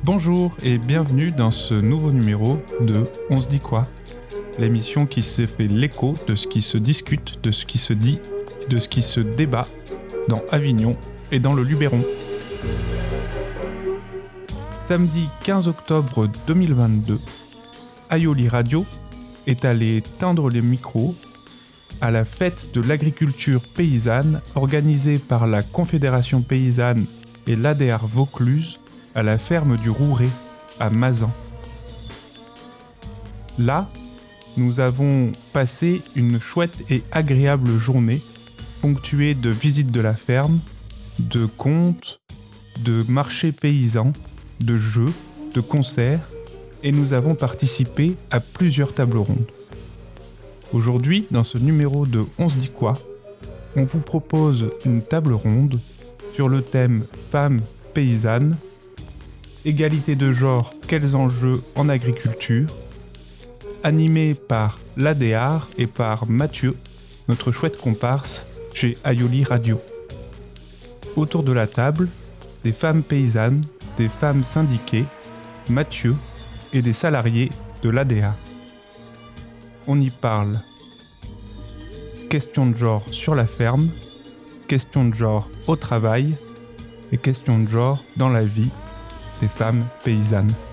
Bonjour et bienvenue dans ce nouveau numéro de On se dit quoi ? L'émission qui se fait l'écho de ce qui se discute, de ce qui se dit, de ce qui se débat dans Avignon et dans le Luberon. Samedi 15 octobre 2022, Aioli Radio est allé teindre les micros à la fête de l'agriculture paysanne organisée par la Confédération paysanne et l'ADR Vaucluse à la ferme du Rouret à Mazan. Là, nous avons passé une chouette et agréable journée ponctuée de visites de la ferme, de contes, de marchés paysans, de jeux, de concerts, et nous avons participé à plusieurs tables rondes. Aujourd'hui, dans ce numéro de On se dit quoi ? On vous propose une table ronde sur le thème femmes paysannes, égalité de genre, quels enjeux en agriculture, animée par l'ADR et par Mathieu, notre chouette comparse chez Aioli Radio. Autour de la table, des femmes paysannes, des femmes syndiquées, Mathieu et des salariés de l'ADR. On y parle question de genre sur la ferme, question de genre au travail et question de genre dans la vie des femmes paysannes.